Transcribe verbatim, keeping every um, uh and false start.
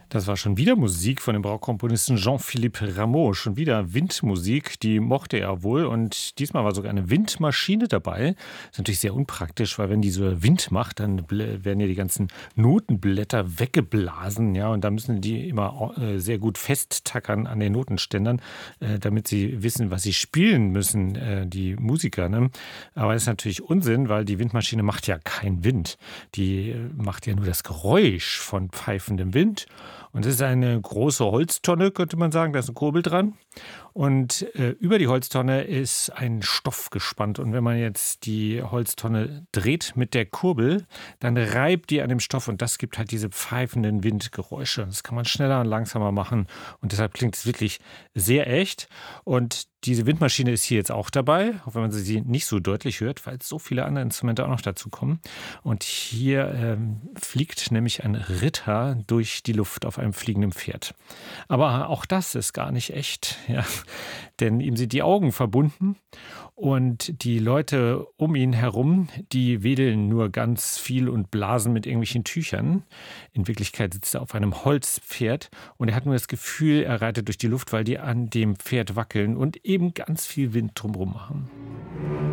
Das war schon wieder Musik von dem Braukomponisten Jean-Philippe Rameau. Schon wieder Windmusik, die mochte er wohl. Und diesmal war sogar eine Windmaschine dabei. Ist natürlich sehr unpraktisch, weil wenn die so Wind macht, dann bl- werden ja die ganzen Notenblätter weggeblasen. Ja, und da müssen die immer äh, sehr gut festtackern an den Notenständern, äh, damit sie wissen, was sie spielen müssen, äh, die Musiker. Ne? Aber das ist natürlich Unsinn, weil die Windmaschine macht ja keinen Wind. Die äh, macht ja nur das Geräusch von pfeifendem Wind. Und das ist eine große Holztonne, könnte man sagen. Da ist ein Kurbel dran. Und äh, über die Holztonne ist ein Stoff gespannt. Und wenn man jetzt die Holztonne dreht mit der Kurbel, dann reibt die an dem Stoff. Und das gibt halt diese pfeifenden Windgeräusche. Das kann man schneller und langsamer machen. Und deshalb klingt es wirklich sehr echt. Und diese Windmaschine ist hier jetzt auch dabei, auch wenn man sie nicht so deutlich hört, weil so viele andere Instrumente auch noch dazu kommen. Und hier ähm, fliegt nämlich ein Ritter durch die Luft auf einem fliegenden Pferd. Aber auch das ist gar nicht echt, ja, denn ihm sind die Augen verbunden und die Leute um ihn herum, die wedeln nur ganz viel und blasen mit irgendwelchen Tüchern. In Wirklichkeit sitzt er auf einem Holzpferd und er hat nur das Gefühl, er reitet durch die Luft, weil die an dem Pferd wackeln und eben ganz viel Wind drumherum machen.